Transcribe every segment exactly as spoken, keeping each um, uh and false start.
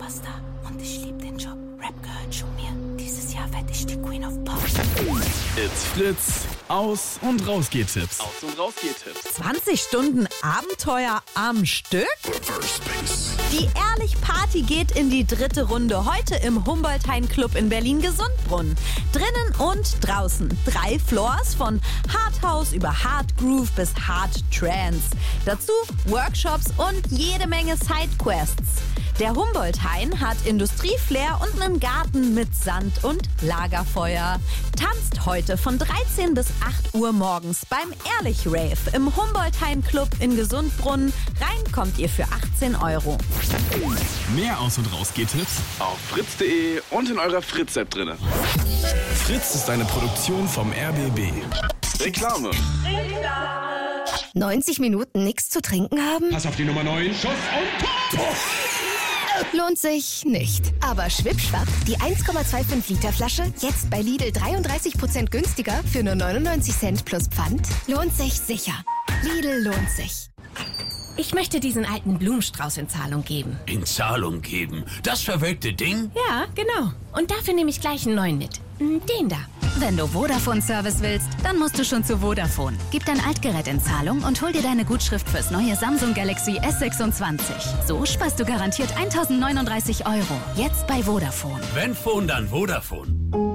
Blockbuster und ich liebe den Job. Rap gehört schon mir. Dieses Jahr werde ich die Queen of Pop. It's Fritz. Aus- und Rausgehtipps. Aus- und Rausgehtipps. zwanzig Stunden Abenteuer am Stück? Die Ehrlich-Party geht in die dritte Runde. Heute im Humboldt-Hain-Club in Berlin-Gesundbrunnen. Drinnen und draußen. Drei Floors von Hard House über Hard Groove bis Hard Trance. Dazu Workshops und jede Menge Sidequests. Der Humboldt-Hain hat Industrieflair und einen Garten mit Sand und Lagerfeuer. Tanzt heute von dreizehn bis acht Uhr morgens beim Ehrlich-Rave im Humboldt-Hain-Club in Gesundbrunnen. Rein kommt ihr für achtzehn Euro. Mehr Aus- und Rausgehtipps Auf fritz punkt de und in eurer Fritz-App drinne. Fritz ist eine Produktion vom R B B. Reklame. neunzig Minuten nichts zu trinken haben? Pass auf die Nummer neun. Schuss und Tor! Lohnt sich nicht. Aber schwippschwapp, die eins Komma fünfundzwanzig Liter Flasche jetzt bei Lidl dreiunddreißig Prozent günstiger für nur neunundneunzig Cent plus Pfand. Lohnt sich sicher. Lidl lohnt sich. Ich möchte diesen alten Blumenstrauß in Zahlung geben. In Zahlung geben? Das verwelkte Ding? Ja, genau. Und dafür nehme ich gleich einen neuen mit. Den da. Wenn du Vodafone-Service willst, dann musst du schon zu Vodafone. Gib dein Altgerät in Zahlung und hol dir deine Gutschrift fürs neue Samsung Galaxy S sechsundzwanzig. So sparst du garantiert eintausendneununddreißig Euro. Jetzt bei Vodafone. Wenn Phone, dann Vodafone.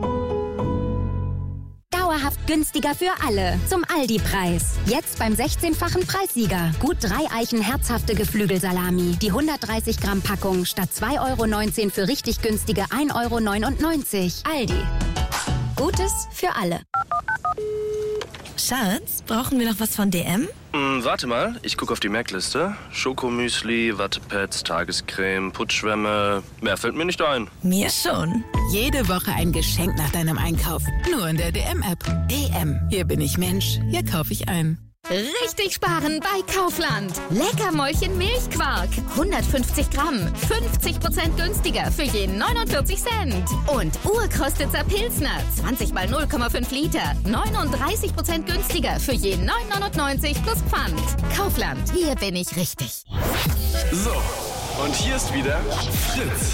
Dauerhaft günstiger für alle. Zum Aldi-Preis. Jetzt beim sechzehnfachen Preissieger. Gut drei Eichen herzhafte Geflügelsalami. Die hundertdreißig Gramm Packung statt zwei Euro neunzehn für richtig günstige ein Euro neunundneunzig. Aldi. Gutes für alle. Schatz, brauchen wir noch was von D M? Hm, warte mal, ich gucke auf die Merkliste. Schokomüsli, Wattepads, Tagescreme, Putzschwämme. Mehr fällt mir nicht ein. Mir schon. Jede Woche ein Geschenk nach deinem Einkauf. Nur in der D M-App. D M. Hier bin ich Mensch. Hier kaufe ich ein. Richtig sparen bei Kaufland. Leckermäulchen Milchquark. hundertfünfzig Gramm. fünfzig Prozent günstiger für jeden neunundvierzig Cent. Und Urkrostitzer Pilsner. zwanzig mal null Komma fünf Liter. neununddreißig Prozent günstiger für jeden neun neunundneunzig plus Pfand. Kaufland. Hier bin ich richtig. So, und hier ist wieder Fritz.